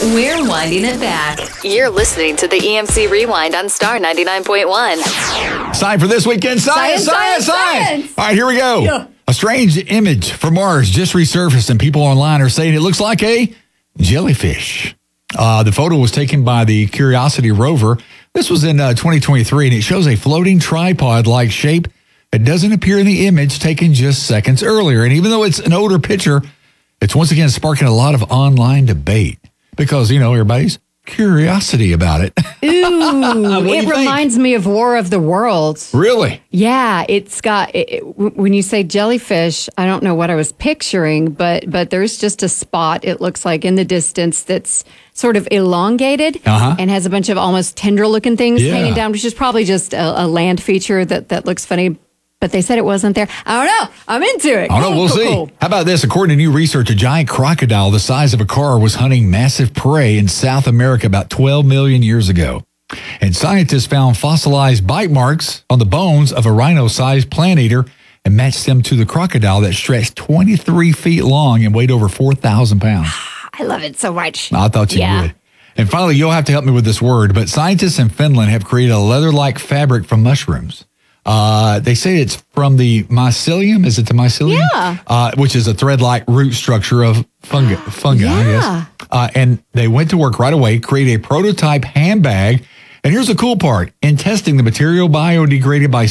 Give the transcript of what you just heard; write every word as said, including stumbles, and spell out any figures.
We're winding it back. You're listening to the E M C Rewind on Star ninety-nine point one. It's time for this weekend science, science, science. science. science. All right, here we go. Yeah. A strange image from Mars just resurfaced, and people online are saying it looks like a jellyfish. Uh, the photo was taken by the Curiosity rover. This was in uh, twenty twenty-three, and it shows a floating tripod-like shape that doesn't appear in the image taken just seconds earlier. And even though it's an older picture, it's once again sparking a lot of online debate because, you know, everybody's curiosity about it. Ooh, it reminds think? me of War of the Worlds. Really? Yeah, it's got, it, it, when you say jellyfish, I don't know what I was picturing, but but there's just a spot, it looks like, in the distance that's sort of elongated uh-huh. and has a bunch of almost tender-looking things yeah. hanging down, which is probably just a, a land feature that, that looks funny. But they said it wasn't there. I don't know. I'm into it. I don't know. We'll cool, see. Cool. How about this? According to new research, a giant crocodile the size of a car was hunting massive prey in South America about twelve million years ago. And scientists found fossilized bite marks on the bones of a rhino-sized plant eater and matched them to the crocodile that stretched twenty-three feet long and weighed over four thousand pounds. I love it so much. I thought you yeah. would. And finally, you'll have to help me with this word, but scientists in Finland have created a leather-like fabric from mushrooms. Uh, they say it's from the mycelium. Is it the mycelium? Yeah. Uh, which is a thread-like root structure of fungi, fungi yeah. I guess. Uh, and they went to work right away, create a prototype handbag. And here's the cool part. In testing, the material biodegraded by